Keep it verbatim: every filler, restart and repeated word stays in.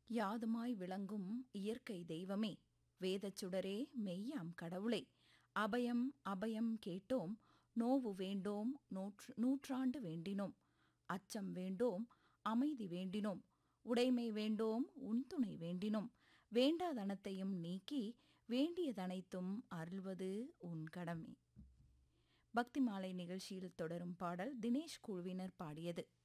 யாதுமாய் விளங்கும் இயற்கை தெய்வமே, வேதச் சுடரே, மெய்யாம் கடவுளே, அபயம் அபயம் கேட்டோம், நோவு வேண்டோம், நூற்று நூற்றாண்டு வேண்டினோம், அச்சம் வேண்டோம், அமைதி வேண்டினோம், உடைமை வேண்டோம், உன் துணை வேண்டினோம், வேண்டாதனத்தையும் நீக்கி வேண்டியதனைத்தும் அருள்வது உன் கடமை. பக்தி மாலை நிகழ்ச்சியில் தொடரும் பாடல் தினேஷ் குழுவினர் பாடியது.